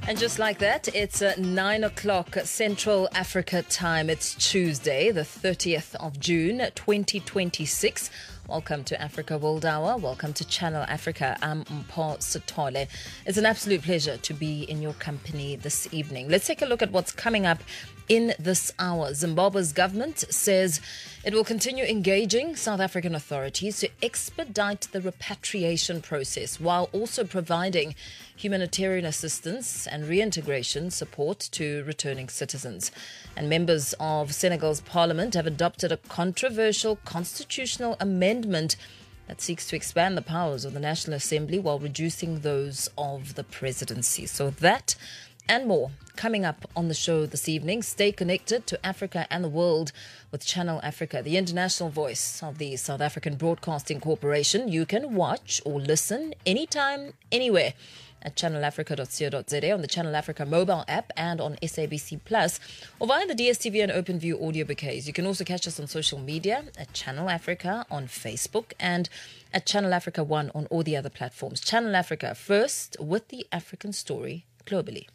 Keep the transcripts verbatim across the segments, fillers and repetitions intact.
And just like that, it's uh, nine o'clock Central Africa time. It's Tuesday, the thirtieth of June, twenty twenty-six. Welcome to Africa World Hour. Welcome to Channel Africa. I'm Mpho Sithole. It's an absolute pleasure to be in your company this evening. Let's take a look at what's coming up in this hour. Zimbabwe's government says it will continue engaging South African authorities to expedite the repatriation process while also providing humanitarian assistance and reintegration support to returning citizens. And members of Senegal's parliament have adopted a controversial constitutional amendment that seeks to expand the powers of the National Assembly while reducing those of the presidency. So that and more coming up on the show this evening. Stay connected to Africa and the world with Channel Africa, the international voice of the South African Broadcasting Corporation. You can watch or listen anytime, anywhere at channel africa dot co dot za, on the Channel Africa mobile app and on S A B C Plus, or via the D S T V and OpenView audio bouquets. You can also catch us on social media at Channel Africa on Facebook and at Channel Africa One on all the other platforms. Channel Africa, first with the African story globally.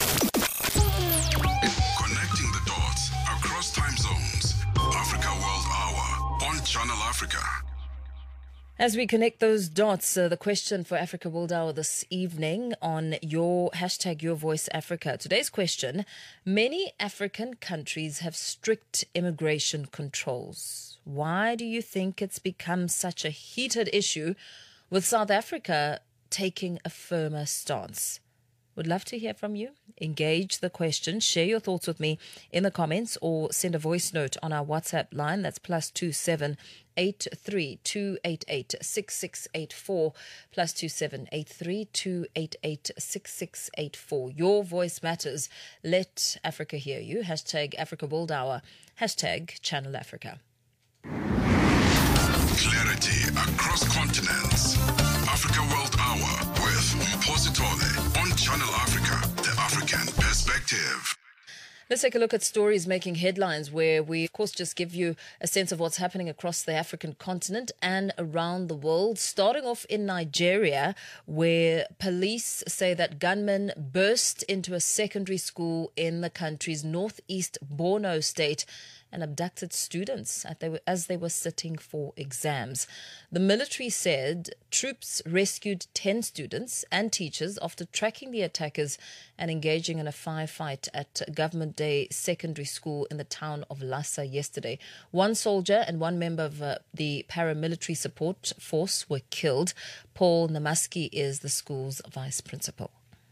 Connecting the dots across time zones. Africa World Hour on Channel Africa. As we connect those dots, uh, the question for Africa World Hour this evening on your hashtag Your Voice Africa. Today's question: many African countries have strict immigration controls. Why do you think it's become such a heated issue, with South Africa taking a firmer stance? Would love to hear from you. Engage the question. Share your thoughts with me in the comments or send a voice note on our WhatsApp line. That's plus two seven eight three two eight eight six six eight four, plus two seven eight three two eight eight six six eight four. Your voice matters. Let Africa hear you. Hashtag Africa World Hour. Hashtag Channel Africa. Clarity across continents. Africa World Hour with Mpho Sithole on Channel Africa, the African perspective. Let's take a look at stories making headlines, where we, of course, just give you a sense of what's happening across the African continent and around the world. Starting off in Nigeria, where police say that gunmen burst into a secondary school in the country's northeast Borno state and abducted students as they were sitting for exams. The military said troops rescued ten students and teachers after tracking the attackers and engaging in a firefight at Government Day Secondary School in the town of Lassa yesterday. One soldier and one member of uh, the paramilitary support force were killed. Paul Namaski is the school's vice principal.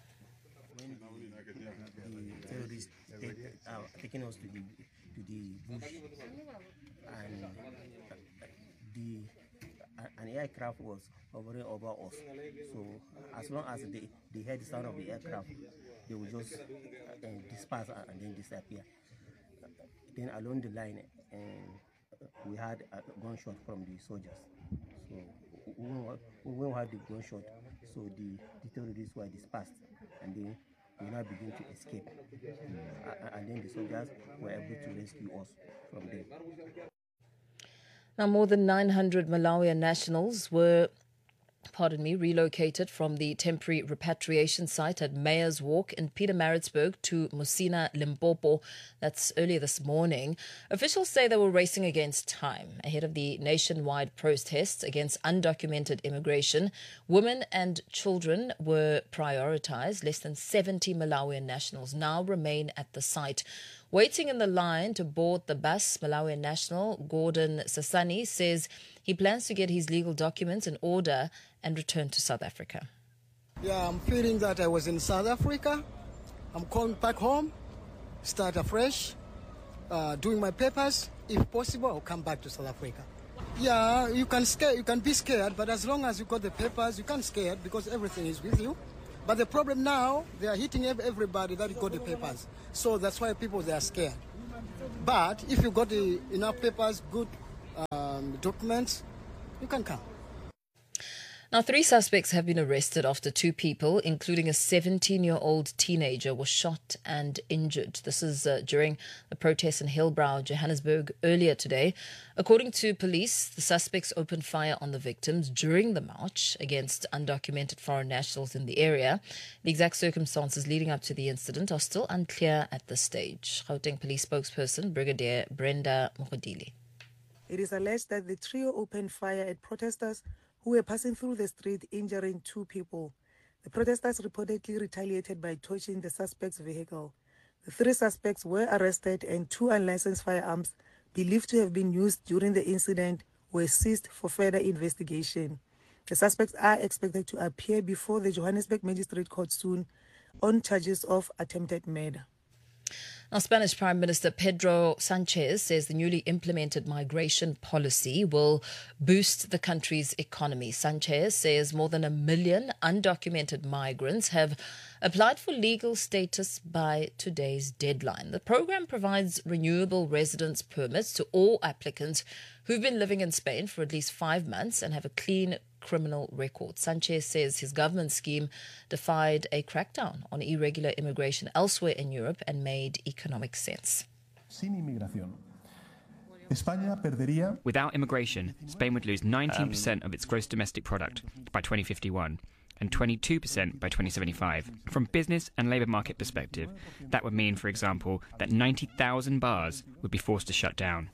Taking us to the to the bush, and uh, the uh, an aircraft was hovering over us. So as long as they, they heard the sound of the aircraft, they would just uh, uh, disperse and then disappear. Uh, then along the line, uh, we had a gunshot from the soldiers. So when we had the gunshot, so the, the terrorists were dispersed, and then we now begin to escape. Uh, and then the soldiers were able to rescue us from there. Now, more than nine hundred Malawian nationals were, pardon me, relocated from the temporary repatriation site at Mayor's Walk in Pietermaritzburg to Musina, Limpopo. That's earlier this morning. Officials say they were racing against time ahead of the nationwide protests against undocumented immigration. Women and children were prioritized. Less than seventy Malawian nationals now remain at the site. Waiting in the line to board the bus, Malawian national Gordon Sasani says he plans to get his legal documents in order and return to South Africa. Yeah, I'm feeling that I was in South Africa. I'm going back home, start afresh, uh, doing my papers. If possible, I'll come back to South Africa. Yeah, you can scare, you can be scared, but as long as you got the papers, you can't scared because everything is with you. But the problem now, they are hitting everybody that got the papers. So that's why people, they are scared. But if you got the enough papers, good um, documents, you can come. Now, three suspects have been arrested after two people, including a seventeen-year-old teenager, were shot and injured. This is uh, during the protests in Hillbrow, Johannesburg, earlier today. According to police, the suspects opened fire on the victims during the march against undocumented foreign nationals in the area. The exact circumstances leading up to the incident are still unclear at this stage. Gauteng Police spokesperson Brigadier Brenda Mogodili. It is alleged that the trio opened fire at protesters who were passing through the street, injuring two people. The protesters reportedly retaliated by torching the suspect's vehicle. The three suspects were arrested and two unlicensed firearms believed to have been used during the incident were seized for further investigation. The suspects are expected to appear before the Johannesburg Magistrate Court soon on charges of attempted murder. Now, Spanish Prime Minister Pedro Sanchez says the newly implemented migration policy will boost the country's economy. Sanchez says more than a million undocumented migrants have applied for legal status by today's deadline. The program provides renewable residence permits to all applicants who've been living in Spain for at least five months and have a clean criminal record. Sanchez says his government scheme defied a crackdown on irregular immigration elsewhere in Europe and made economic sense. Without immigration, Spain would lose nineteen percent of its gross domestic product by twenty fifty-one and twenty-two percent by twenty seventy-five. From business and labour market perspective, that would mean, for example, that ninety thousand bars would be forced to shut down.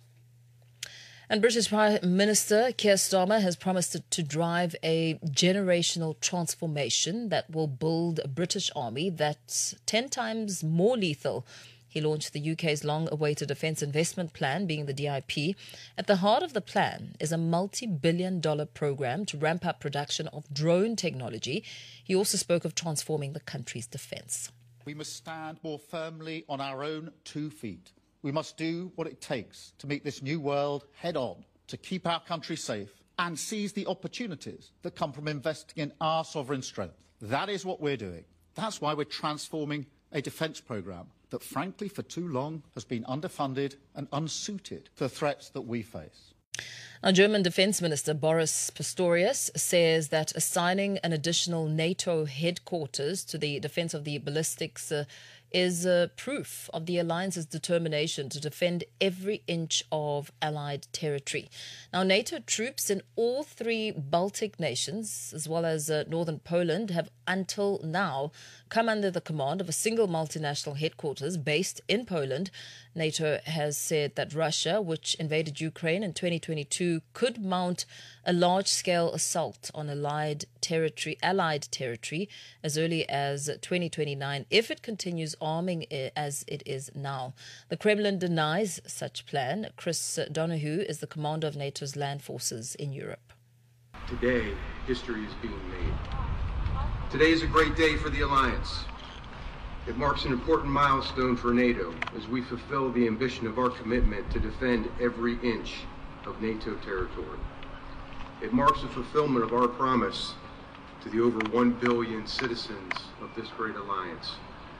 And British Prime Minister Keir Starmer has promised to drive a generational transformation that will build a British army that's ten times more lethal. He launched the U K's long-awaited defence investment plan, being the D I P. At the heart of the plan is a multi-billion dollar programme to ramp up production of drone technology. He also spoke of transforming the country's defence. We must stand more firmly on our own two feet. We must do what it takes to meet this new world head-on, to keep our country safe and seize the opportunities that come from investing in our sovereign strength. That is what we're doing. That's why we're transforming a defence programme that, frankly, for too long has been underfunded and unsuited to the threats that we face. Now, German Defence Minister Boris Pistorius says that assigning an additional NATO headquarters to the defence of the ballistics uh, is uh, proof of the alliance's determination to defend every inch of Allied territory. Now, NATO troops in all three Baltic nations, as well as uh, northern Poland, have until now come under the command of a single multinational headquarters based in Poland. NATO has said that Russia, which invaded Ukraine in twenty twenty-two, could mount a large-scale assault on Allied territory, Allied territory as early as twenty twenty-nine if it continues arming it as it is now. The Kremlin denies such plan. Chris Donoghue is the commander of NATO's land forces in Europe. Today, history is being made. Today is a great day for the alliance. It marks an important milestone for NATO as we fulfill the ambition of our commitment to defend every inch of NATO territory. It marks the fulfillment of our promise to the over one billion citizens of this great alliance.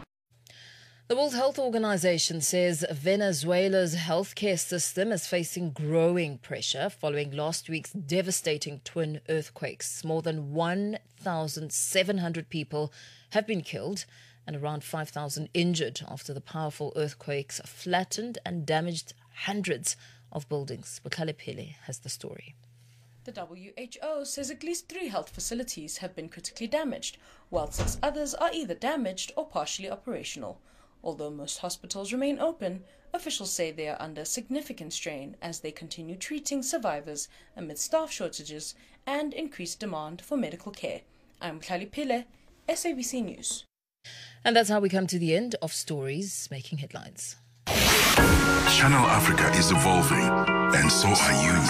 The World Health Organization says Venezuela's healthcare system is facing growing pressure following last week's devastating twin earthquakes. More than one thousand seven hundred people have been killed and around five thousand injured after the powerful earthquakes flattened and damaged hundreds of buildings. Bukhale Pele has the story. The W H O says at least three health facilities have been critically damaged, while six others are either damaged or partially operational. Although most hospitals remain open, officials say they are under significant strain as they continue treating survivors amid staff shortages and increased demand for medical care. I'm Bukhale Pele, S A B C News. And that's how we come to the end of Stories Making Headlines. Channel Africa is evolving, and so are you.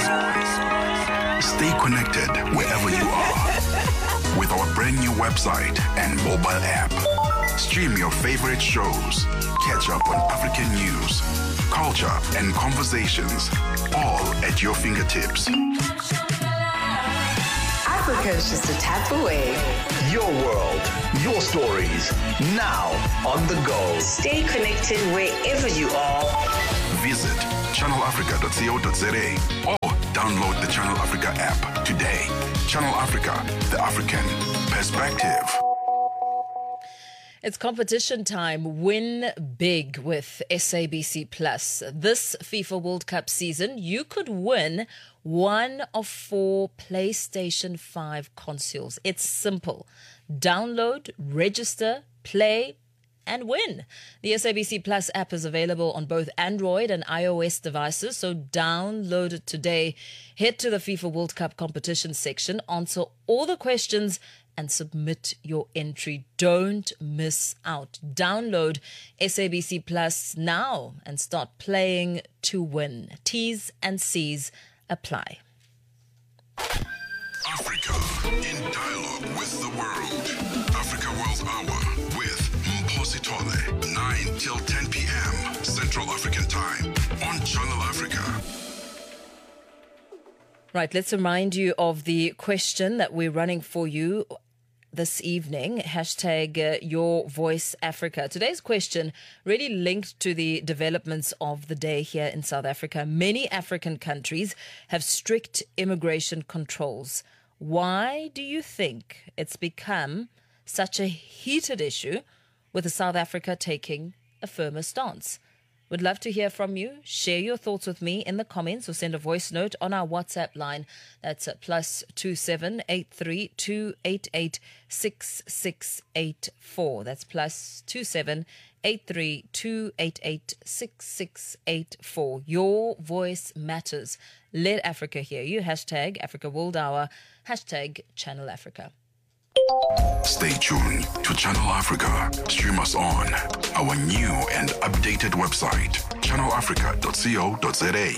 Stay connected wherever you are with our brand new website and mobile app. Stream your favorite shows, catch up on African news, culture, and conversations, all at your fingertips. Africa is just a tap away. Your world, your stories, now on the go. Stay connected wherever you are. Visit channel africa dot co dot za or Download the Channel Africa app today. Channel Africa, the African perspective. It's competition time. Win big with S A B C Plus. This FIFA World Cup season, you could win one of four PlayStation five consoles. It's simple. Download, register, play, and win. The S A B C Plus app is available on both Android and iOS devices, so download it today. Head to the FIFA World Cup competition section, answer all the questions, and submit your entry. Don't miss out. Download S A B C Plus now and start playing to win. T's and C's apply. Africa in dialogue with the world. Africa World Hour with Mposi Tole, nine till ten p.m. Central African Time on Channel Africa. Right, let's remind you of the question that we're running for you this evening. Hashtag uh, Your Voice Africa. Today's question really linked to the developments of the day here in South Africa. Many African countries have strict immigration controls. Why do you think it's become such a heated issue, with South Africa taking a firmer stance? Would love to hear from you. Share your thoughts with me in the comments or send a voice note on our WhatsApp line. That's at plus two seven eight three two eight eight six six eight four. That's plus two seven eight three two eight eight six six eight four. Your voice matters. Let Africa hear you. Hashtag Africa World Hour. Hashtag Channel Africa. Stay tuned to Channel Africa. Stream us on our new and updated website, channel africa dot co dot za.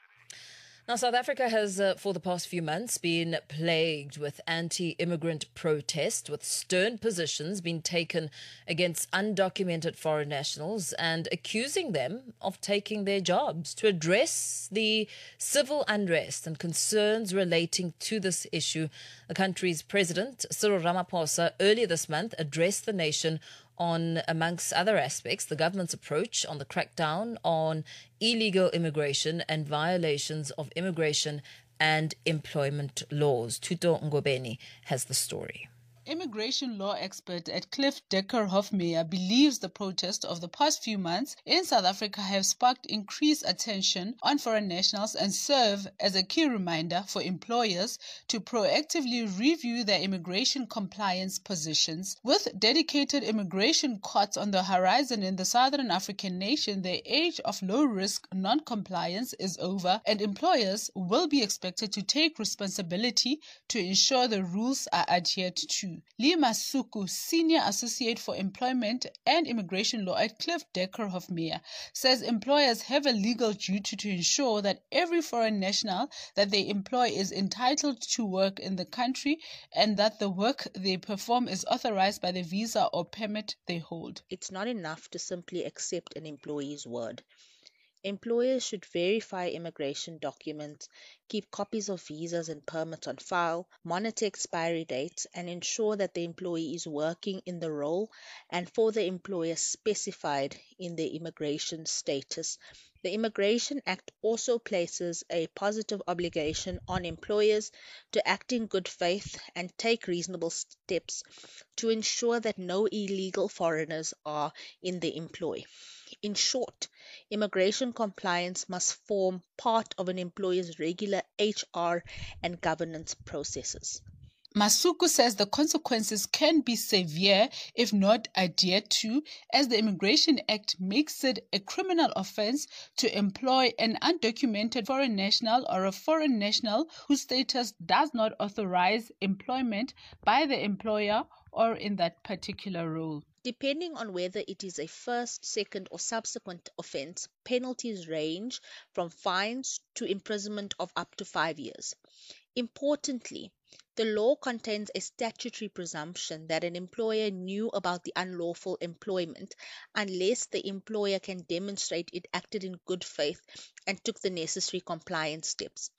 Now, South Africa has, uh, for the past few months, been plagued with anti-immigrant protests, with stern positions being taken against undocumented foreign nationals and accusing them of taking their jobs. To address the civil unrest and concerns relating to this issue, the country's president, Cyril Ramaphosa, earlier this month addressed the nation on, amongst other aspects, the government's approach on the crackdown on illegal immigration and violations of immigration and employment laws. Tuto Ngobeni has the story. Immigration law expert at Cliff Decker Hofmeyer believes the protests of the past few months in South Africa have sparked increased attention on foreign nationals and serve as a key reminder for employers to proactively review their immigration compliance positions. With dedicated immigration courts on the horizon in the Southern African nation, the age of low-risk non-compliance is over, and employers will be expected to take responsibility to ensure the rules are adhered to. Lee Masuku, Senior Associate for Employment and Immigration Law at Cliff Decker Hofmeyer, says employers have a legal duty to ensure that every foreign national that they employ is entitled to work in the country and that the work they perform is authorized by the visa or permit they hold. It's not enough to simply accept an employee's word. Employers should verify immigration documents, keep copies of visas and permits on file, monitor expiry dates, and ensure that the employee is working in the role and for the employer specified in their immigration status. The Immigration Act also places a positive obligation on employers to act in good faith and take reasonable steps to ensure that no illegal foreigners are in their employ. In short, immigration compliance must form part of an employer's regular H R and governance processes. Masuku says the consequences can be severe if not adhered to, as the Immigration Act makes it a criminal offense to employ an undocumented foreign national or a foreign national whose status does not authorize employment by the employer or in that particular role. Depending on whether it is a first, second, or subsequent offense, penalties range from fines to imprisonment of up to five years. Importantly, the law contains a statutory presumption that an employer knew about the unlawful employment unless the employer can demonstrate it acted in good faith and took the necessary compliance steps.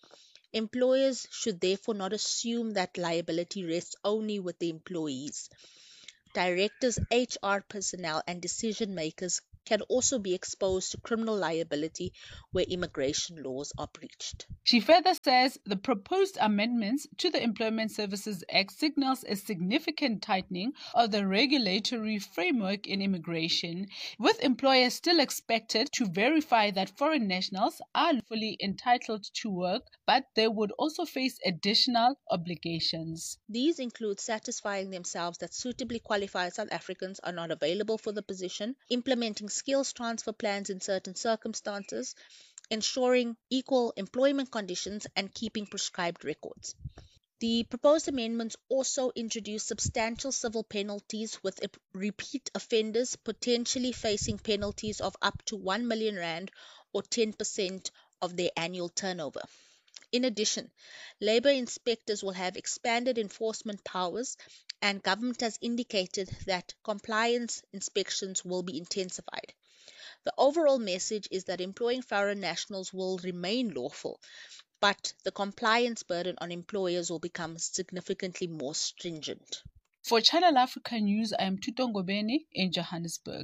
Employers should therefore not assume that liability rests only with the employees. Directors, H R personnel, and decision makers can also be exposed to criminal liability where immigration laws are breached. She further says the proposed amendments to the Employment Services Act signals a significant tightening of the regulatory framework in immigration, with employers still expected to verify that foreign nationals are fully entitled to work, but they would also face additional obligations. These include satisfying themselves that suitably qualified South Africans are not available for the position, implementing skills transfer plans in certain circumstances, ensuring equal employment conditions, and keeping prescribed records. The proposed amendments also introduce substantial civil penalties, with repeat offenders potentially facing penalties of up to one million rand or ten percent of their annual turnover. In addition, labour inspectors will have expanded enforcement powers, and government has indicated that compliance inspections will be intensified. The overall message is that employing foreign nationals will remain lawful, but the compliance burden on employers will become significantly more stringent. For Channel Africa News, I am Tutongo Beni in Johannesburg.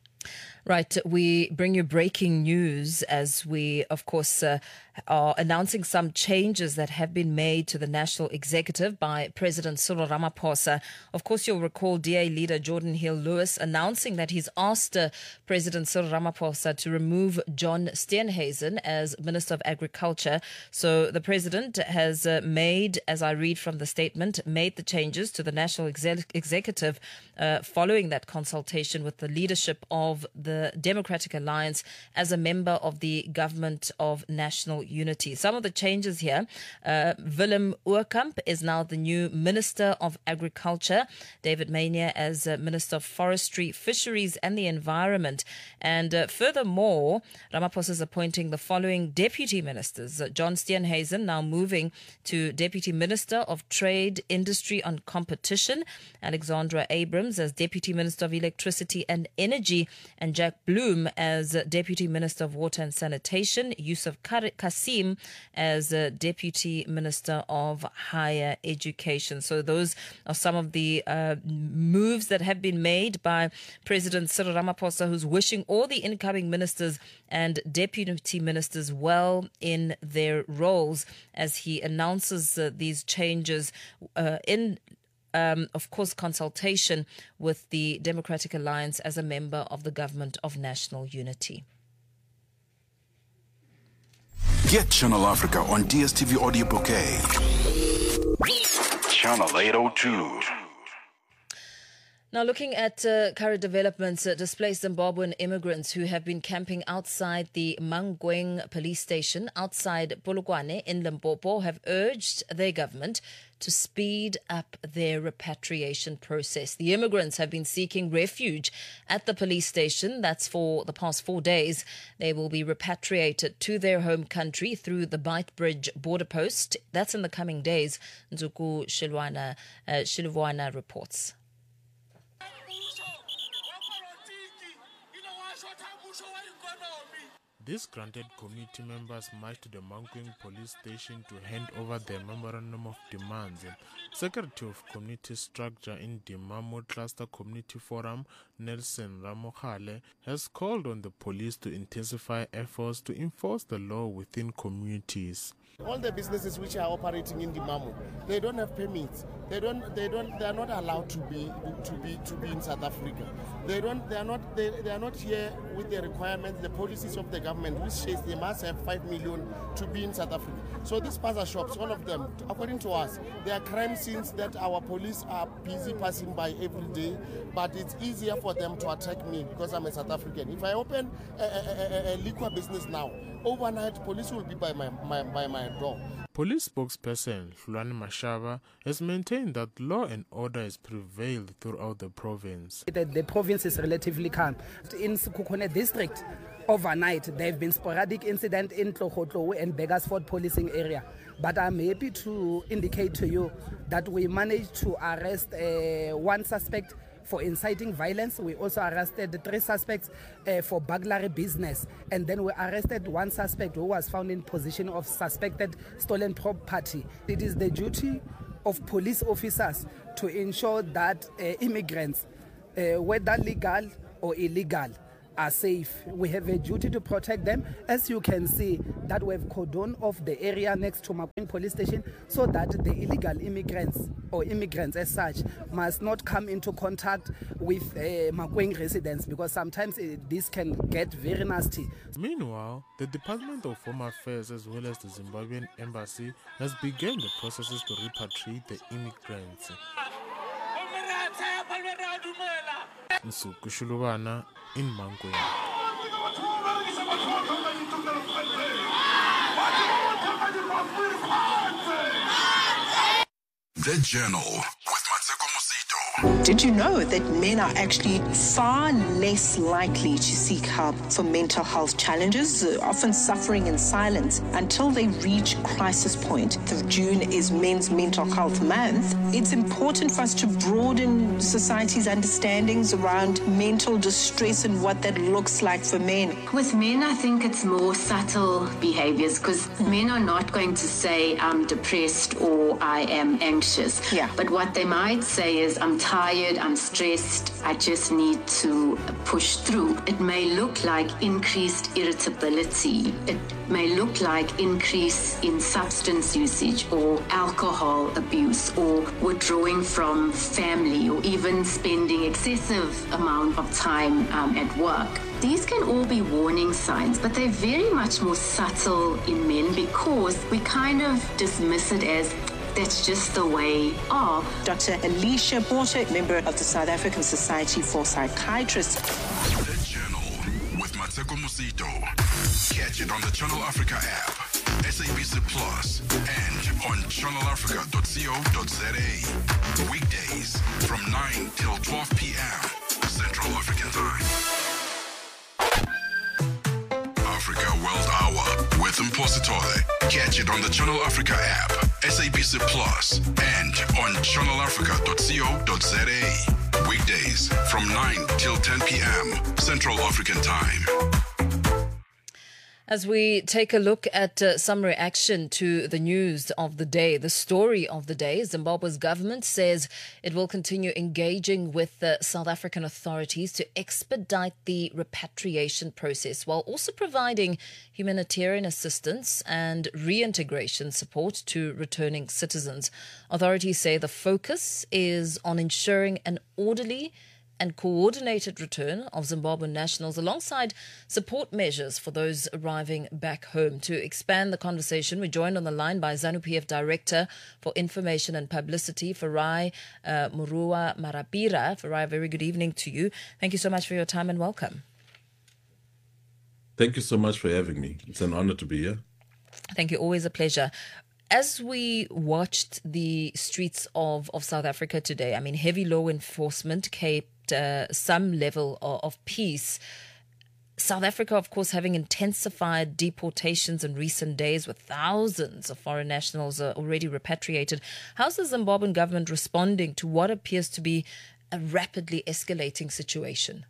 Right, we bring you breaking news as we, of course, uh, are announcing some changes that have been made to the National Executive by President Cyril Ramaphosa. Of course, you'll recall D A leader Jordan Hill-Lewis announcing that he's asked uh, President Cyril Ramaphosa to remove John Steenhuisen as Minister of Agriculture. So the president has uh, made, as I read from the statement, made the changes to the National Exec- Executive uh, following that consultation with the leadership of the The Democratic Alliance as a member of the Government of National Unity. Some of the changes here, uh, Willem Oorkamp is now the new Minister of Agriculture, David Maynier as uh, Minister of Forestry, Fisheries and the Environment. And uh, furthermore, Ramaphosa is appointing the following deputy ministers. Uh, John Steenhuisen now moving to Deputy Minister of Trade, Industry and Competition, Alexandra Abrams as Deputy Minister of Electricity and Energy, and Jack Bloom as Deputy Minister of Water and Sanitation, Yusuf Kasim as Deputy Minister of Higher Education. So those are some of the uh, moves that have been made by President Cyril Ramaphosa, who's wishing all the incoming ministers and deputy ministers well in their roles as he announces uh, these changes uh, in Um, of course, consultation with the Democratic Alliance as a member of the Government of National Unity. Get Channel Africa on D S T V Audio Bouquet. Channel eight oh two. Now, looking at uh, current developments, uh, displaced Zimbabwean immigrants who have been camping outside the Mankweng police station outside Polokwane in Limpopo have urged their government to speed up their repatriation process. The immigrants have been seeking refuge at the police station. That's for the past four days. They will be repatriated to their home country through the Beitbridge border post. That's in the coming days. Nzuku Shilwana, uh, Shilwana reports. These granted community members marched to the Mankweng police station to hand over their memorandum of demands. Secretary of Community Structure in Dimamo Cluster Community Forum, Nelson Ramokhale, has called on the police to intensify efforts to enforce the law within communities. All the businesses which are operating in Dimamo, they don't have permits. They don't. They don't. They are not allowed to be to be to be in South Africa. They don't. They are not. They, they are not here with the requirements, the policies of the government, which says they must have five million to be in South Africa. So these bazaar shops, all of them, according to us, they are crime scenes that our police are busy passing by every day. But it's easier for them to attack me because I'm a South African. If I open a, a, a, a liquor business now, overnight police will be by my, my by my door. Police spokesperson Hlwane Mashaba has maintained that law and order has prevailed throughout the province. The, the province is relatively calm. In Sekhukhune district, overnight there have been sporadic incidents in Tlokotlo and Beggarsford policing area. But I'm happy to indicate to you that we managed to arrest uh, one suspect for inciting violence. We also arrested three suspects uh, for burglary business. And then we arrested one suspect who was found in possession of suspected stolen property. It is the duty of police officers to ensure that uh, immigrants uh, whether legal or illegal, are safe. We have a duty to protect them. As you can see, that we have cordoned off the area next to Makweng police station so that the illegal immigrants or immigrants as such must not come into contact with uh, Makweng residents, because sometimes uh, this can get very nasty. Meanwhile, the Department of Home Affairs as well as the Zimbabwean Embassy has begun the processes to repatriate the immigrants. Nsuku Shulubana in Mankweng. The Journal with Mateko Mosito. Did you know that men are actually far less likely to seek help for mental health challenges, uh, often suffering in silence until they reach crisis point? The June is Men's Mental Health Month. It's important for us to broaden society's understandings around mental distress and what that looks like for men. With men, I think it's more subtle behaviors, because men are not going to say, I'm depressed or I am anxious. Yeah. But what they might say is, I'm tired, I'm stressed, I just need to push through. It may look like increased irritability. It may look like increase in substance usage or alcohol abuse or withdrawing from family or even spending excessive amount of time um, at work. These can all be warning signs, but they're very much more subtle in men because we kind of dismiss it as that's just the way of. Doctor Alicia Porter, member of the South African Society for Psychiatrists. The Journal with Mateko Mosito. Catch it on the Channel Africa app, S A B C Plus, and on channel africa dot co dot za. Weekdays from nine till twelve p.m. Central African Time. Africa World Hour with Mpho Sithole. Catch it on the Channel Africa app, S A B C Plus, and on channel africa dot co dot za. Weekdays from nine till ten p.m. Central African Time. As we take a look at uh, some reaction to the news of the day, the story of the day, Zimbabwe's government says it will continue engaging with the South African authorities to expedite the repatriation process while also providing humanitarian assistance and reintegration support to returning citizens. Authorities say the focus is on ensuring an orderly and coordinated return of Zimbabwean nationals alongside support measures for those arriving back home. To expand the conversation, we're joined on the line by ZANU P F Director for Information and Publicity, Farai uh, Murua Marapira. Farai, very good evening to you. Thank you so much for your time and welcome. Thank you so much for having me. It's an honor to be here. Thank you. Always a pleasure. As we watched the streets of, of South Africa today, I mean, heavy law enforcement kept uh, some level of, of peace. South Africa, of course, having intensified deportations in recent days with thousands of foreign nationals uh, already repatriated. How's the Zimbabwean government responding to what appears to be a rapidly escalating situation?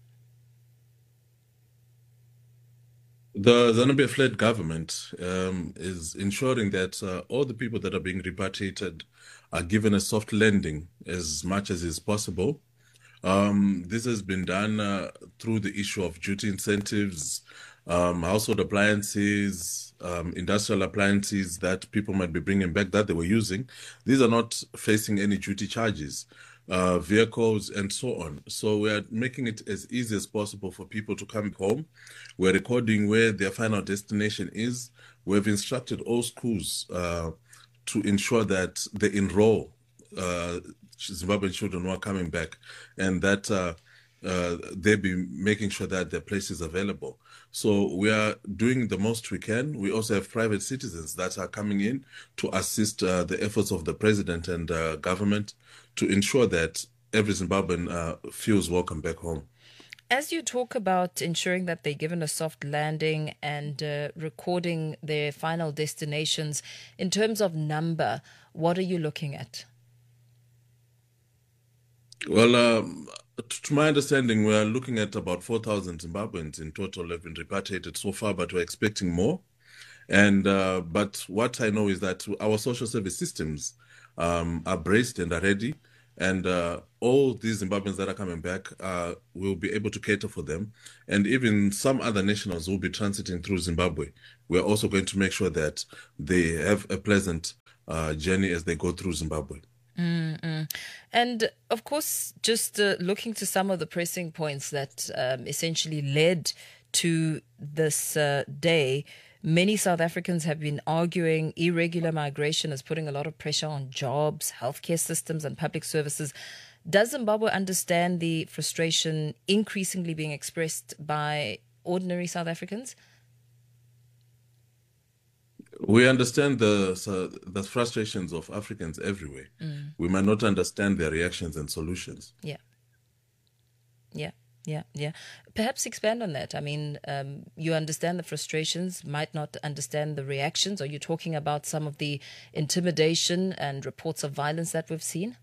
The ZANU P F-led government um, is ensuring that uh, all the people that are being repatriated are given a soft landing as much as is possible. Um, this has been done uh, through the issue of duty incentives, um, household appliances, um, industrial appliances that people might be bringing back that they were using. These are not facing any duty charges. Uh, vehicles and so on. So we are making it as easy as possible for people to come home. We're recording where their final destination is. We've instructed all schools uh, to ensure that they enroll uh, Zimbabwean children who are coming back, and that uh, uh, they be making sure that their place is available. So we are doing the most we can. We also have private citizens that are coming in to assist uh, the efforts of the president and uh, government to ensure that every Zimbabwean uh, feels welcome back home. As you talk about ensuring that they're given a soft landing and uh, recording their final destinations, in terms of number, what are you looking at? Well, um, to my understanding, we are looking at about four thousand Zimbabweans in total have been repatriated so far, but we're expecting more. And uh, but what I know is that our social service systems um, are braced and are ready. And uh, all these Zimbabweans that are coming back uh, will be able to cater for them. And even some other nationals will be transiting through Zimbabwe. We're also going to make sure that they have a pleasant uh, journey as they go through Zimbabwe. Mm-mm. And of course, just uh, looking to some of the pressing points that um, essentially led to this uh, day, many South Africans have been arguing irregular migration is putting a lot of pressure on jobs, healthcare systems, and public services. Does Zimbabwe understand the frustration increasingly being expressed by ordinary South Africans? We understand the uh, the frustrations of Africans everywhere. Mm. We might not understand their reactions and solutions. Yeah. Yeah. Yeah, yeah. Perhaps expand on that. I mean, um, you understand the frustrations, might not understand the reactions. Are you talking about some of the intimidation and reports of violence that we've seen?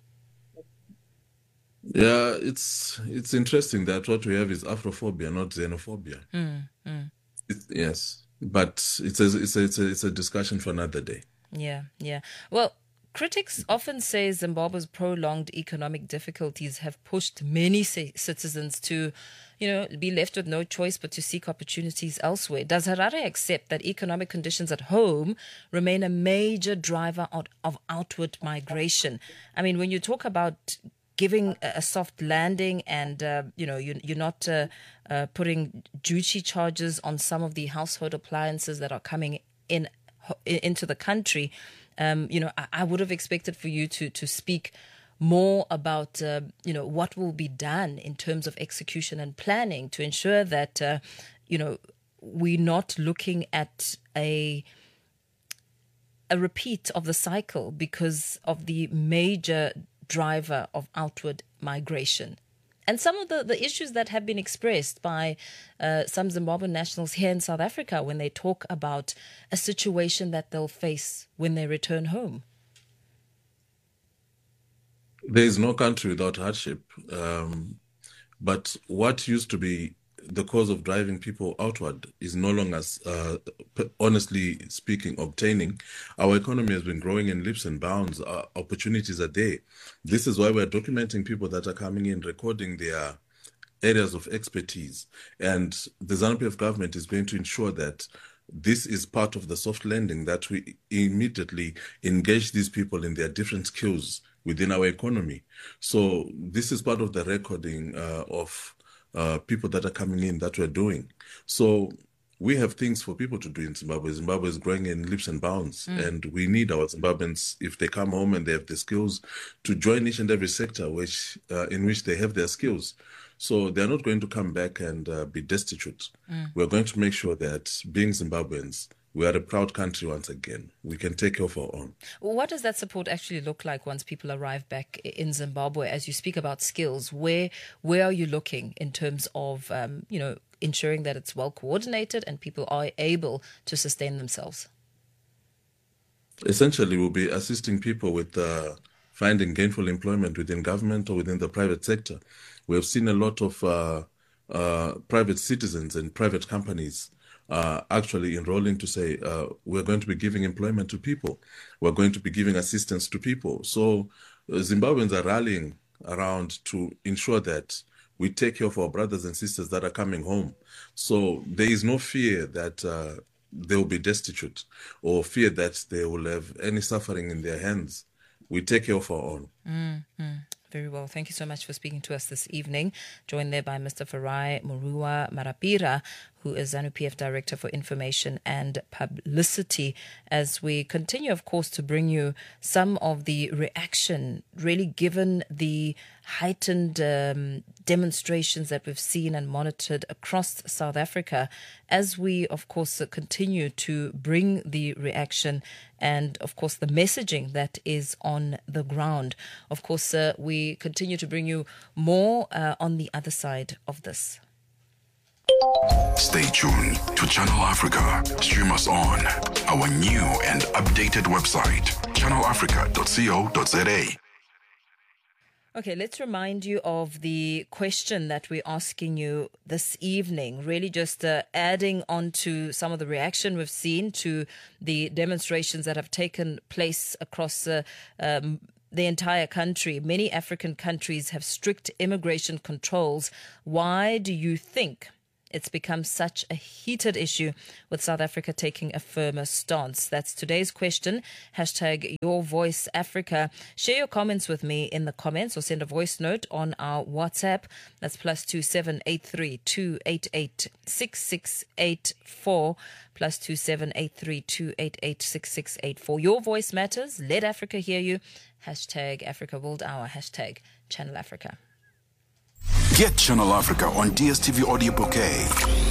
Yeah, it's it's interesting that what we have is Afrophobia, not xenophobia. Mm, mm. It, yes, but it's a, it's a, it's a, it's a discussion for another day. Yeah, yeah. Well, critics often say Zimbabwe's prolonged economic difficulties have pushed many citizens to, you know, be left with no choice but to seek opportunities elsewhere. Does Harare accept that economic conditions at home remain a major driver of, of outward migration? I mean, when you talk about giving a soft landing and, uh, you know, you, you're not uh, uh, putting duty charges on some of the household appliances that are coming in into the country, Um, you know, I, I would have expected for you to to speak more about, uh, you know, what will be done in terms of execution and planning to ensure that, uh, you know, we're not looking at a a repeat of the cycle because of the major driver of outward migration. And some of the, the issues that have been expressed by uh, some Zimbabwean nationals here in South Africa when they talk about a situation that they'll face when they return home. There is no country without hardship. Um, but what used to be the cause of driving people outward is no longer, uh, honestly speaking, obtaining. Our economy has been growing in leaps and bounds. Uh, opportunities are there. This is why we're documenting people that are coming in, recording their areas of expertise. And the ZANU-P F government is going to ensure that this is part of the soft landing, that we immediately engage these people in their different skills within our economy. So this is part of the recording uh, of Uh, people that are coming in that we're doing. So we have things for people to do in Zimbabwe. Zimbabwe is growing in leaps and bounds, mm. and we need our Zimbabweans, if they come home and they have the skills, to join each and every sector which uh, in which they have their skills. So they're not going to come back and uh, be destitute. Mm. We're going to make sure that, being Zimbabweans, we are a proud country once again. We can take care of our own. What does that support actually look like once people arrive back in Zimbabwe? As you speak about skills, where where are you looking in terms of, um, you know, ensuring that it's well coordinated and people are able to sustain themselves? Essentially, we'll be assisting people with uh, finding gainful employment within government or within the private sector. We have seen a lot of uh, uh, private citizens and private companies Uh, actually enrolling to say, uh, we're going to be giving employment to people. We're going to be giving assistance to people. So uh, Zimbabweans are rallying around to ensure that we take care of our brothers and sisters that are coming home. So there is no fear that uh, they will be destitute or fear that they will have any suffering in their hands. We take care of our own. Mm-hmm. Very well. Thank you so much for speaking to us this evening. Joined there by Mister Farai Murua Marapira, who is ZANU-P F Director for Information and Publicity, as we continue, of course, to bring you some of the reaction, really given the heightened um, demonstrations that we've seen and monitored across South Africa, as we, of course, continue to bring the reaction and, of course, the messaging that is on the ground. Of course, uh, we continue to bring you more uh, on the other side of this. Stay tuned to Channel Africa. Stream us on our new and updated website, channel africa dot co dot za. Okay, let's remind you of the question that we're asking you this evening, really just uh, adding on to some of the reaction we've seen to the demonstrations that have taken place across uh, um, the entire country. Many African countries have strict immigration controls. Why do you think it's become such a heated issue, with South Africa taking a firmer stance? That's today's question. Hashtag Your Voice Africa. Share your comments with me in the comments or send a voice note on our WhatsApp. That's plus two seven eight three two eight eight six six eight four. Plus two seven eight three two eight eight six six eight four. Your voice matters. Let Africa hear you. Hashtag Africa World Hour. Hashtag Channel Africa. Get Channel Africa on D S T V Audio Bouquet.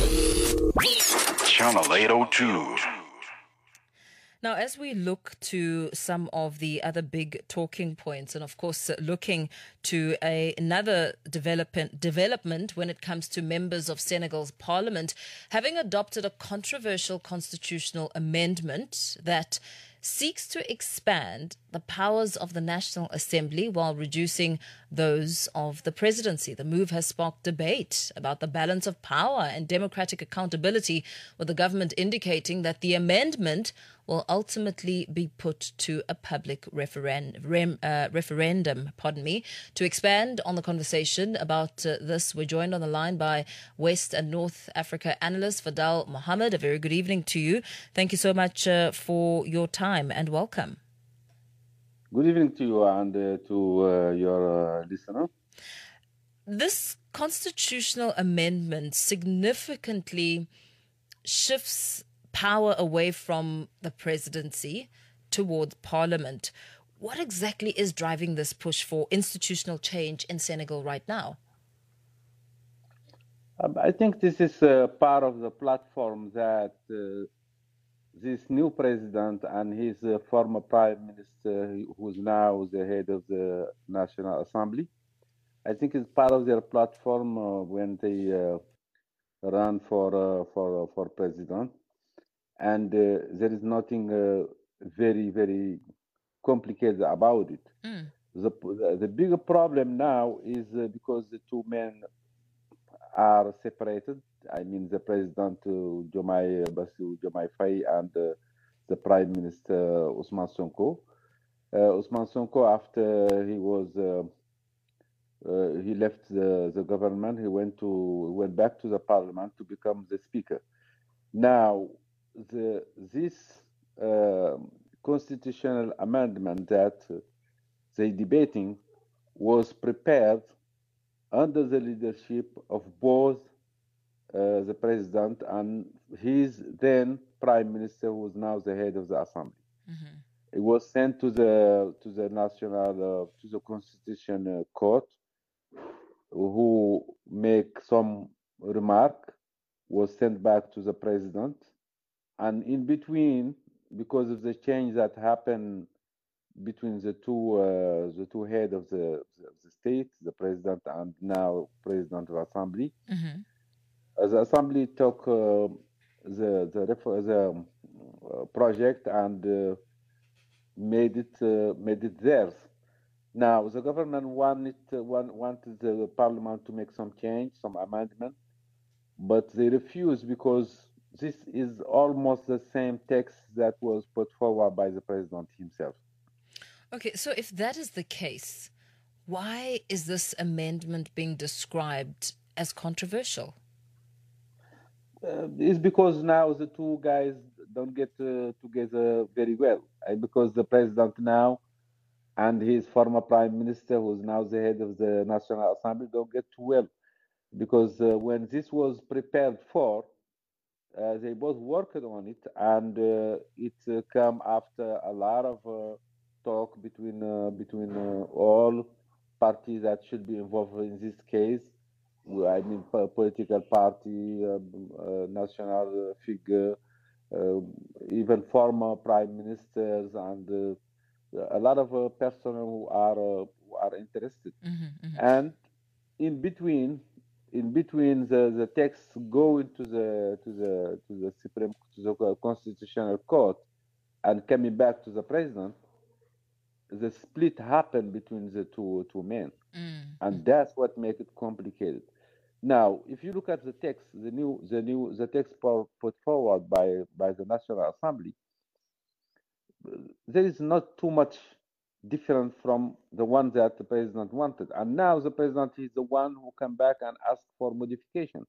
Channel eight oh two. Now, as we look to some of the other big talking points, and of course, uh, looking to a, another development, development when it comes to members of Senegal's parliament, having adopted a controversial constitutional amendment that seeks to expand the powers of the National Assembly while reducing those of the presidency. The move has sparked debate about the balance of power and democratic accountability, with the government indicating that the amendment will ultimately be put to a public referen- rem- uh, referendum. Pardon me. To expand on the conversation about uh, this, we're joined on the line by West and North Africa analyst Fadal Mohammed. A very good evening to you. Thank you so much uh, for your time and welcome. Good evening to you and uh, to uh, your uh, listener. This constitutional amendment significantly shifts power away from the presidency towards parliament. What exactly is driving this push for institutional change in Senegal right now? Um, I think this is uh, part of the platform that uh, this new president and his uh, former prime minister, who's now the head of the National Assembly, I think it's part of their platform uh, when they uh, run for uh, for uh, for president. And uh, there is nothing uh, very, very complicated about it. Mm. The, the bigger problem now is uh, because the two men are separated. I mean, the president, uh, Diomaye Bassirou Diomaye Faye, and uh, the prime minister, Ousmane Sonko. Uh, Ousmane Sonko, after he was, uh, uh, he left the, the government, he went to went back to the parliament to become the speaker. Now, The, this uh, constitutional amendment that uh, they debating was prepared under the leadership of both uh, the president and his then prime minister, who is now the head of the assembly. Mm-hmm. It was sent to the to the national uh, to the constitution uh, court, who make some remark, was sent back to the president. And in between, because of the change that happened between the two uh, the two head of the, of the state, the president and now president of assembly, mm-hmm. uh, the assembly took uh, the the, the uh, project and uh, made it uh, made it theirs. Now the government wanted uh, wanted the parliament to make some change, some amendment, but they refused because this is almost the same text that was put forward by the president himself. Okay, so if that is the case, why is this amendment being described as controversial? Uh, it's because now the two guys don't get uh, together very well. Uh, because the president now and his former prime minister, who's now the head of the National Assembly, don't get too well. Because uh, when this was prepared for, Uh, they both worked on it, and uh, it uh, came after a lot of uh, talk between uh, between uh, all parties that should be involved in this case. I mean, political party, uh, uh, national figure, uh, even former prime ministers, and uh, a lot of uh, personnel who are uh, who are interested. Mm-hmm, mm-hmm. And in between. In between the, the text going to the to the to the Supreme to the Constitutional Court and coming back to the president, the split happened between the two two men, mm. and that's what makes it complicated. Now, if you look at the text, the new the new the text put forward by by the National Assembly, there is not too much different from the one that the president wanted. And now the president is the one who come back and ask for modification.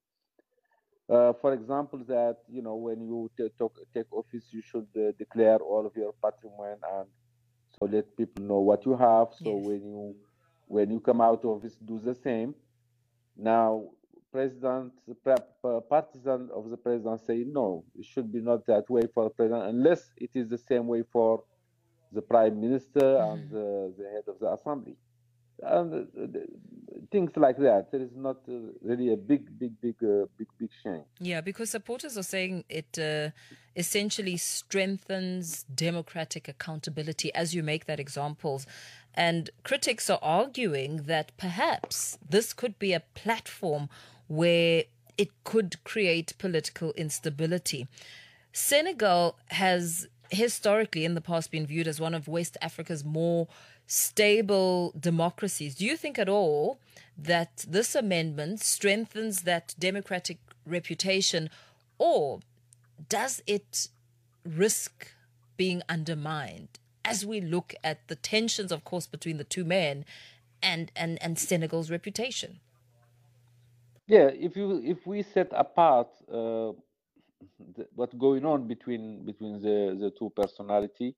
Uh, for example, that, you know, when you t- talk, take office, you should uh, declare all of your patrimony, and so let people know what you have. So Yes. when you when you come out of office, do the same. Now, president, pa- partisan of the president say no, it should be not that way for the president, unless it is the same way for the prime minister mm-hmm. and the, the head of the assembly. And uh, things like that. There is not uh, really a big, big, big, uh, big, big change. Yeah, because supporters are saying it uh, essentially strengthens democratic accountability, as you make that examples. And critics are arguing that perhaps this could be a platform where it could create political instability. Senegal has historically in the past been viewed as one of West Africa's more stable democracies. Do you think at all that this amendment strengthens that democratic reputation, or does it risk being undermined as we look at the tensions, of course, between the two men and, and, and Senegal's reputation? Yeah, if you if we set apart uh, the, what's going on between between the, the two personality,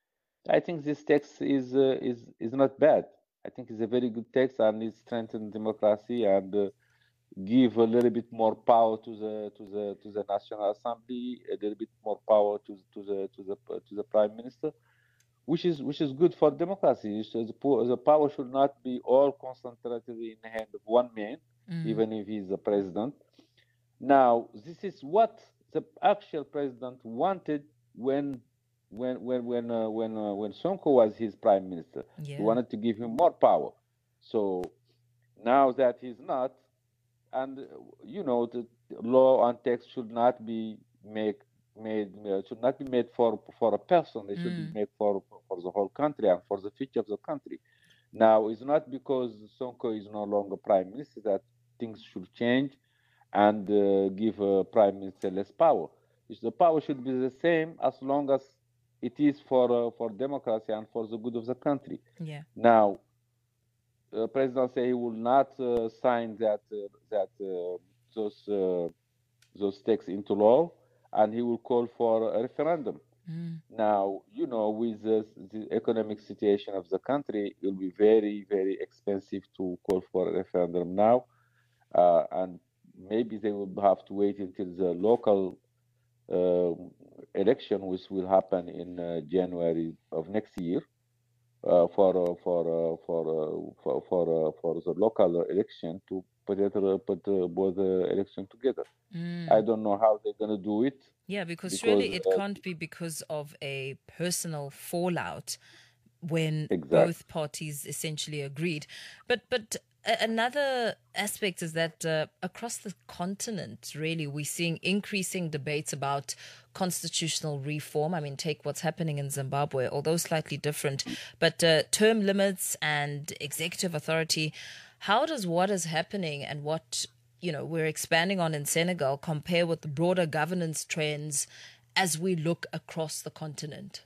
I think this text is uh, is is not bad. I think it's a very good text, and it strengthens democracy and uh, give a little bit more power to the to the to the National Assembly, a little bit more power to to the to the to the Prime Minister, which is which is good for democracy. So the, the power should not be all concentrated in the hand of one man, mm. even if he's the president. Now, this is what the actual president wanted when. When when when uh, when uh, when Sonko was his prime minister, yeah. He wanted to give him more power. So now that he's not, and uh, you know, the law and text should not be make made uh, should not be made for for a person. They should mm. be made for for the whole country and for the future of the country. Now, it's not because Sonko is no longer prime minister that things should change and uh, give a prime minister less power. It's the power should be the same as long as it is for uh, for democracy and for the good of the country. Yeah. Now, the uh, president say he will not uh, sign that uh, that uh, those uh, those texts into law, and he will call for a referendum. Mm. Now, you know, with the, the economic situation of the country, it will be very very expensive to call for a referendum now, uh, and maybe they will have to wait until the local Uh, election, which will happen in uh, January of next year, uh, for uh, for uh, for uh, for for, uh, for the local election to put it, uh, put uh, both uh, election together. Mm. I don't know how they're gonna do it. Yeah, because, because surely it uh, can't be because of a personal fallout when exactly. both parties essentially agreed. But but. Another aspect is that uh, across the continent, really, we're seeing increasing debates about constitutional reform. I mean, take what's happening in Zimbabwe, although slightly different, but uh, term limits and executive authority. How does what is happening and what, you know, we're expanding on in Senegal compare with the broader governance trends as we look across the continent?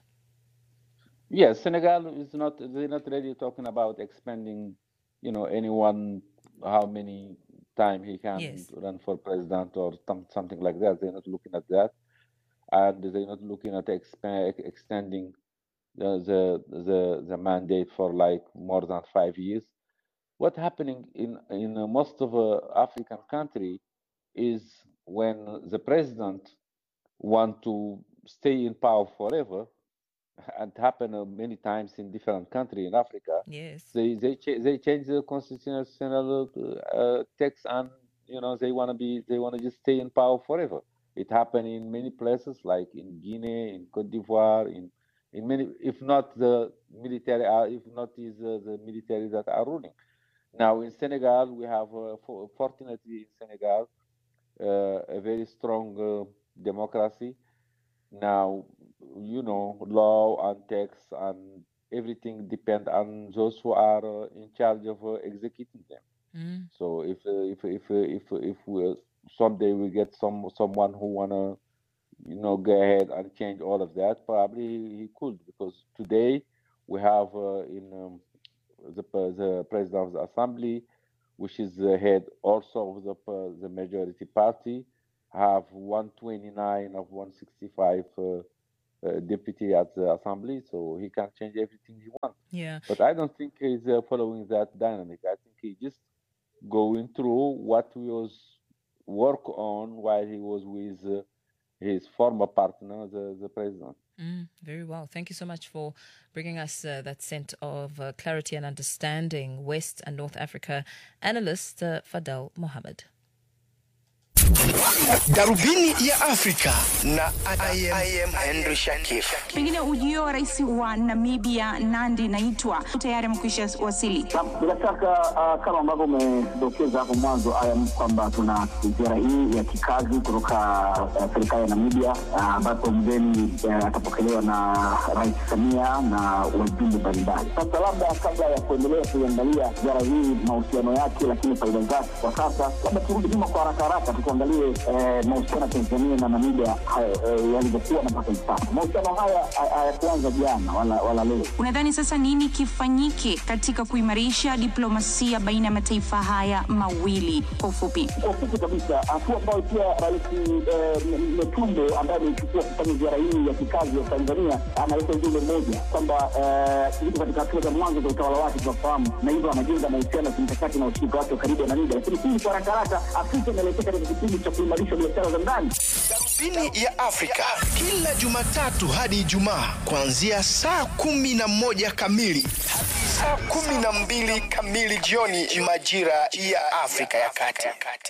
Yes, Senegal is not, they're not really talking about expanding, you know, anyone, how many time he can yes. run for president or something like that. They're not looking at that. And they're not looking at expand, extending the, the, the, the mandate for like more than five years. What's happening in, in most of uh, African country is when the president want to stay in power forever, and happen uh, many times in different countries in Africa. Yes, they they ch- they change the constitutional uh, text, and you know they want to be they want to just stay in power forever. It happened in many places, like in Guinea, in Cote d'Ivoire, in in many, if not the military, uh, if not is uh, the military that are ruling. Now in Senegal, we have uh, for, fortunately in Senegal uh, a very strong uh, democracy. Now, you know, law and text and everything depend on those who are uh, in charge of uh, executing them. Mm. So if uh, if if if if we, someday we get some someone who wanna, you know, go ahead and change all of that, probably he could, because today We have uh, in um, the, the president of the assembly, which is the head also of the, uh, the majority party, have one twenty-nine of one sixty-five uh, uh, deputy at the assembly, so he can change everything he wants. Yeah. But I don't think he's uh, following that dynamic. I think he just going through what he was work on while he was with uh, his former partner, the, the president. Mm, very well. Thank you so much for bringing us uh, that scent of uh, clarity and understanding. West and North Africa analyst uh, Fadel Mohammed. Darubini ya Afrika na I am, I am Henry Shakif. Pengine ujio wa rais wa Namibia Nandi Naitwa tayari mkwisha wasili. Bila shaka uh, kama ambavyo umedokeza hapo mwanzo I am kwamba tuna ziara hii ya kikazi kutoka uh, serikali ya Namibia ambapo uh, mgeni uh, atapokelewa na Rais Samia na wajumbe mbalimbali. Sasa labda kabla ya kuendelea kuangalia ziara hii mahusiano yake lakini faida zake kwa sasa, labda turudi nyuma kwa haraka haraka tuangalie eh, mahusiano ya Tanzania na Namibia eh, yalivyokuwa na mpaka sasa. Mahusiano haya hayakuanza jana wala wala leo. Unadhani sasa nini kifanyike katika kuimarisha diplomasia baina ya mataifa haya mawili kwa ufupi? Kwa ufupi kabisa, hatua ambayo pia Rais Metumbo ambaye amechukua kufanya ziara hii ya kikazi ya Tanzania analeta ujumbe mmoja kwamba eh, katika hatua za mwanzo za utawala wake tunafahamu, na hivyo anajenga mahusiano ya kimkakati na ushirika wake karibu na Namibia. Lakini hii kwa haraka haraka Afrika inaelekea katika kipindi cha kuimarisha biashara za ndani. Darubini ya Afrika kila Jumatatu hadi Ijumaa kuanzia saa kumi na moja kamili hadi saa kumi na mbili kamili jioni majira ya Afrika ya Kati.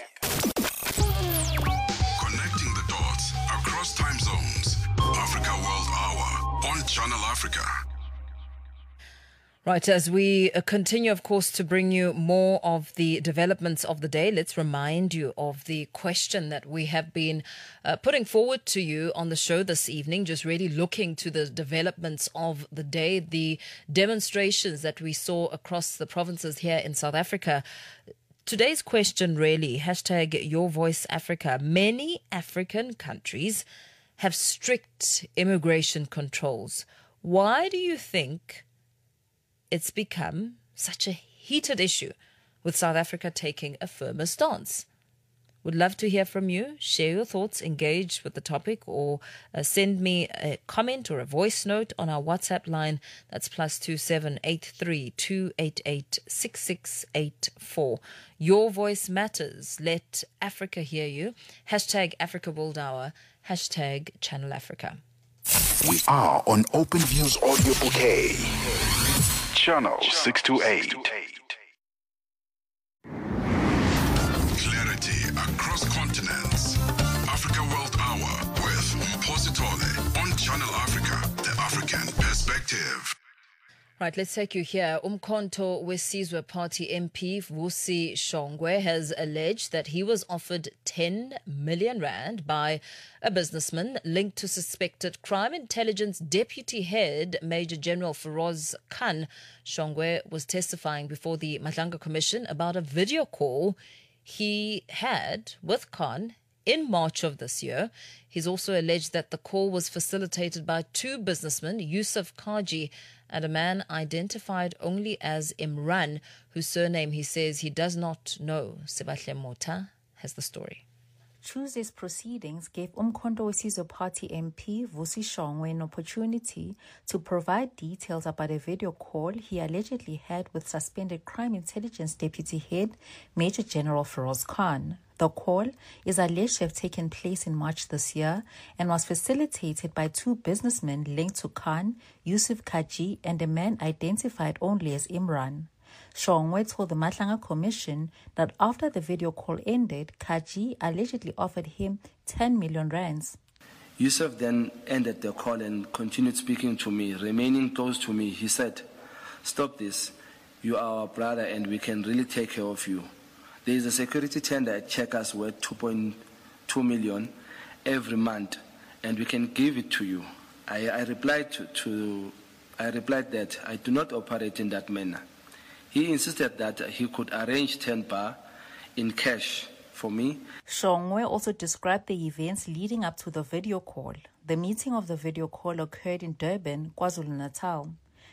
Connecting the dots across time zones. Africa World Hour on Channel Africa. Right, as we continue, of course, to bring you more of the developments of the day, let's remind you of the question that we have been uh, putting forward to you on the show this evening, just really looking to the developments of the day, the demonstrations that we saw across the provinces here in South Africa. Today's question really, hashtag Your Voice Africa. Many African countries have strict immigration controls. Why do you think it's become such a heated issue, with South Africa taking a firmer stance? Would love to hear from you. Share your thoughts, engage with the topic, or uh, send me a comment or a voice note on our WhatsApp line. That's plus two seven eight three two eight eight six six eight four. Your voice matters. Let Africa hear you. Hashtag Africa World Hour. Hashtag Channel Africa. We are on Open Views Audio Bouquet. Channel six two eight. Clarity across continents. Africa World Hour with Mposi Tole on Channel Africa, the African perspective. Right, let's take you here. Umkhonto weSizwe Party M P Vusi Shongwe has alleged that he was offered ten million rand by a businessman linked to suspected crime intelligence deputy head Major General Feroz Khan. Shongwe was testifying before the Madlanga Commission about a video call he had with Khan in March of this year. He's also alleged that the call was facilitated by two businessmen, Yusuf Kaji and a man identified only as Imran, whose surname he says he does not know. Sebastian Mota has the story. Tuesday's proceedings gave Umkhonto weSizwe Party M P Vusi Shongwe an opportunity to provide details about a video call he allegedly had with suspended crime intelligence deputy head Major General Feroz Khan. The call is alleged to have taken place in March this year and was facilitated by two businessmen linked to Khan, Yusuf Kaji, and a man identified only as Imran. Shongwe told the Madlanga Commission that after the video call ended, Kaji allegedly offered him ten million rands. Yusuf then ended the call and continued speaking to me, remaining close to me. He said, "Stop this. You are our brother and we can really take care of you. There is a security tender at Checkers worth two point two million every month, and we can give it to you." I, I replied to, to I replied that I do not operate in that manner. He insisted that he could arrange ten bar in cash for me. Shongwe also described the events leading up to the video call. The meeting of the video call occurred in Durban, KwaZulu-Natal.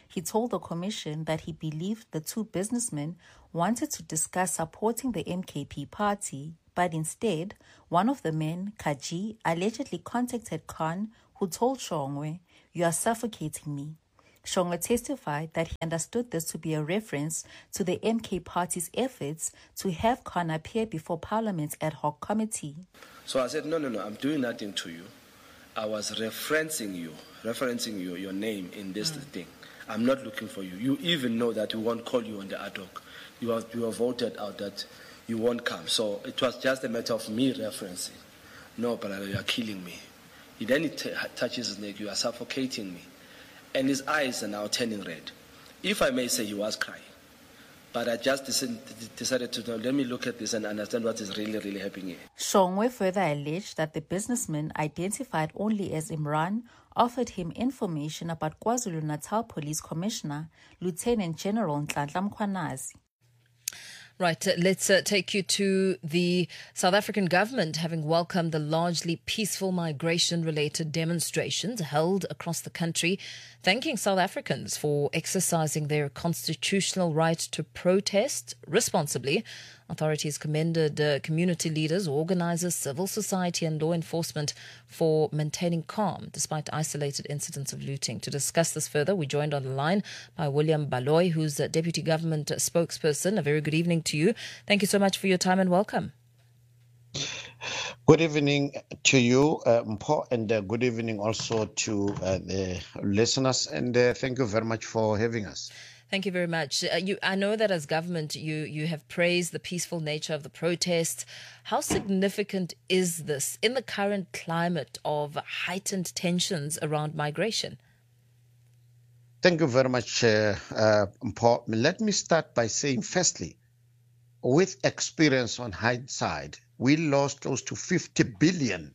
He told the commission that he believed the two businessmen wanted to discuss supporting the M K P party, but instead, one of the men, Kaji, allegedly contacted Khan, who told Shongwe, "You are suffocating me." Shongwe testified that he understood this to be a reference to the M K party's efforts to have Khan appear before Parliament's ad hoc committee. So I said, no, no, no, I'm doing nothing to you. I was referencing you, referencing you, your name in this mm. thing. I'm not looking for you. You even know that we won't call you on the ad hoc. You have, you have voted out that you won't come. So it was just a matter of me referencing. No, but you are killing me. Then he t- touches his neck, you are suffocating me. And his eyes are now turning red. If I may say, he was crying. But I just decided to know, let me look at this and understand what is really, really happening here. Shongwe further alleged that the businessman, identified only as Imran, offered him information about KwaZulu-Natal Police Commissioner, Lieutenant General Nhlanhla Mkhwanazi. Right, uh, let's uh, take you to the South African government having welcomed the largely peaceful migration-related demonstrations held across the country, thanking South Africans for exercising their constitutional right to protest responsibly. Authorities commended uh, community leaders, organisers, civil society and law enforcement for maintaining calm despite isolated incidents of looting. To discuss this further, we're joined on the line by William Baloyi, who's a Deputy Government spokesperson. A very good evening to you. Thank you so much for your time and welcome. Good evening to you, uh, Mpho, and uh, good evening also to uh, the listeners, and uh, thank you very much for having us. Thank you very much. Uh, you, I know that as government, you, you have praised the peaceful nature of the protests. How significant is this in the current climate of heightened tensions around migration? Thank you very much, uh, uh, Mpho. Let me start by saying, firstly, with experience on hindsight, we lost close to fifty billion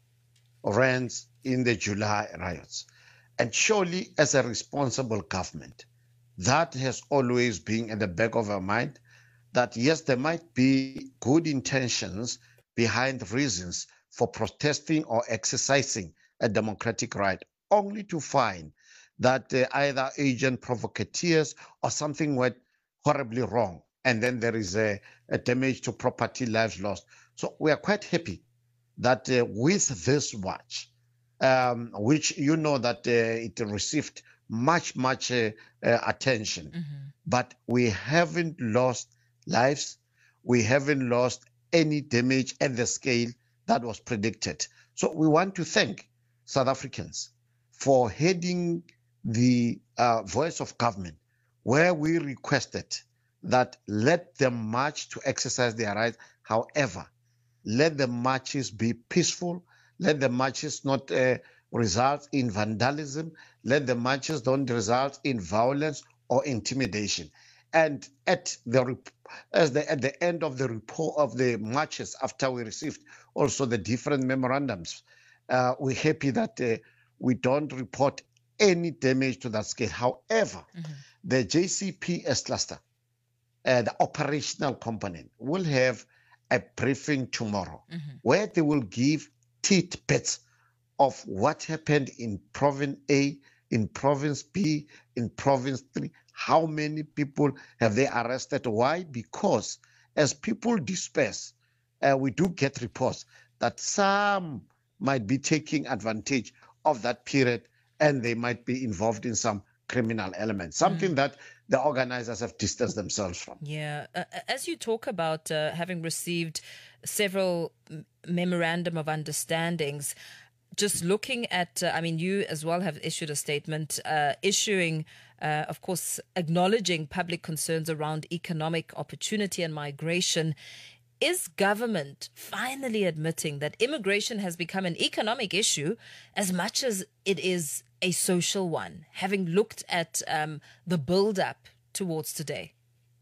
rands in the July riots. And surely, as a responsible government, that has always been at the back of our mind, that yes, there might be good intentions behind reasons for protesting or exercising a democratic right, only to find that uh, either agent provocateurs or something went horribly wrong, and then there is a, a damage to property, lives lost. So we are quite happy that uh, with this march, um, which you know that uh, it received much, much uh, uh, attention. Mm-hmm. But we haven't lost lives. We haven't lost any damage at the scale that was predicted. So we want to thank South Africans for heading the uh, voice of government, where we requested that let them march to exercise their rights. However, let the marches be peaceful. Let the marches not uh, result in vandalism. Let the marches don't result in violence or intimidation. And at the as the at the end of the report of the marches, after we received also the different memorandums, uh, we're happy that uh, we don't report any damage to that scale. However, mm-hmm. the J C P S cluster, uh, the operational component, will have a briefing tomorrow, mm-hmm. where they will give tidbits of what happened in Province A, in Province B, in Province three. How many people have they arrested? Why? Because as people disperse, uh, we do get reports that some might be taking advantage of that period and they might be involved in some criminal element, something mm. that the organizers have distanced themselves from. Yeah. Uh, as you talk about uh, having received several m- memorandum of understandings, just looking at, uh, I mean, you as well have issued a statement uh, issuing, uh, of course, acknowledging public concerns around economic opportunity and migration. Is government finally admitting that immigration has become an economic issue as much as it is a social one, having looked at um, the build-up towards today?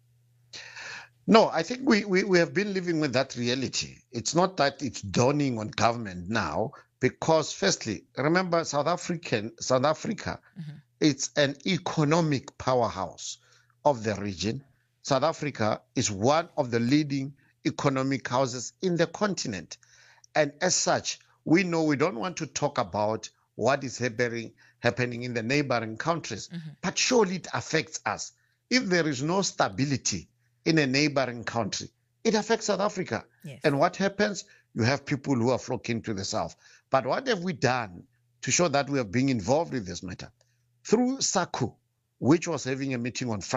No, I think we, we, we have been living with that reality. It's not that it's dawning on government now, because firstly, remember South African South Africa, mm-hmm. it's an economic powerhouse of the region. South Africa is one of the leading economic houses in the continent. And as such, we know we don't want to talk about what is happening happening in the neighboring countries. Mm-hmm. But surely it affects us. If there is no stability in a neighboring country, it affects South Africa. Yes. And what happens? You have people who are flocking to the south. But what have we done to show that we are being involved with this matter? Through SACU, which was having a meeting on Friday.